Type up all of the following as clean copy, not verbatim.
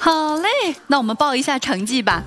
好嘞，那我们报一下成绩吧。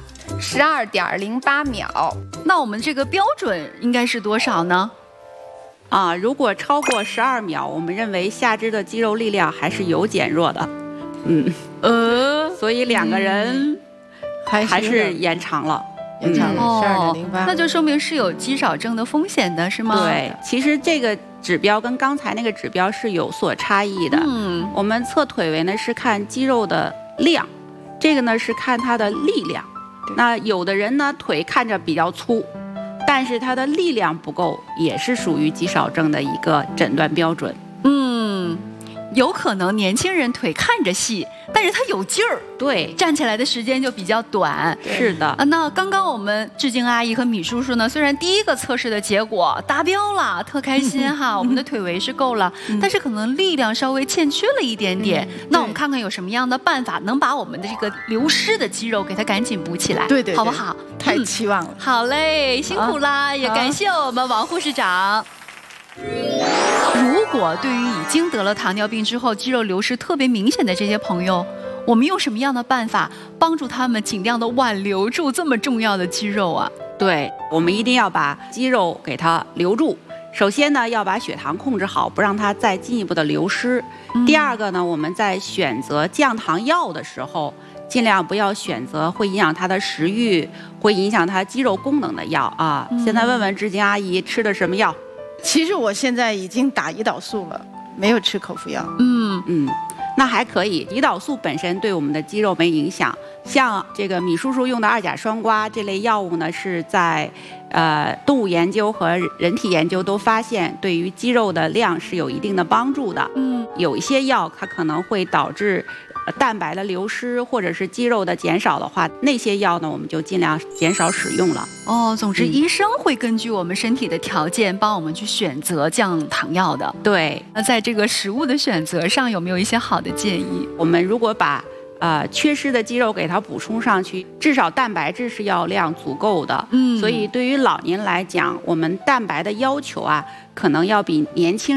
12.08秒。 那我们这个标准应该是多少呢？ 如果超过12秒，我们认为下肢的肌肉力量还是有减弱的。所以2个人还是延长了。 延长了12.08， 那就说明是有肌少症的风险的，是吗？ 对，其实这个指标跟刚才那个指标是有所差异的。我们测腿围呢是看肌肉的量，这个呢是看它的力量。那有的人呢腿看着比较粗，但是他的力量不够，也是属于肌少症的一个诊断标准。 有可能年轻人腿看着细，但是他有劲儿， 对， 站起来的时间就比较短。 是的。 那刚刚我们志静阿姨和米叔叔呢，虽然第一个测试的结果达标了，特开心哈，我们的腿围是够了，但是可能力量稍微欠缺了一点点。那我们看看有什么样的办法能把我们的这个流失的肌肉给它赶紧补起来， 对， 好不好？ 太期望了。 好嘞，辛苦啦，也感谢我们王护士长。如果对于已经得了糖尿病之后肌肉流失特别明显的这些朋友，我们用什么样的办法帮助他们尽量的挽留住这么重要的肌肉啊？ 对，我们一定要把肌肉给它留住。首先呢，要把血糖控制好，不让它再进一步的流失。第二个呢，我们在选择降糖药的时候，尽量不要选择会影响他的食欲、会影响他肌肉功能的药啊。现在问问志静阿姨吃的什么药？ 其实我现在已经打胰岛素了，没有吃口服药。 那还可以。胰岛素本身对我们的肌肉没影响，像这个米叔叔用的2甲双胍这类药物呢，是在动物研究和人体研究都发现对于肌肉的量是有一定的帮助的。有一些药它可能会导致蛋白的流失或者是肌肉的减少的话，那些药呢我们就尽量减少使用了。 总之医生会根据我们身体的条件帮我们去选择降糖药的。 对， 那在这个食物的选择上有没有一些好的建议？ 我们如果把缺失的肌肉给它补充上去，至少蛋白质是要量足够的。所以对于老年来讲，我们蛋白的要求可能要比年轻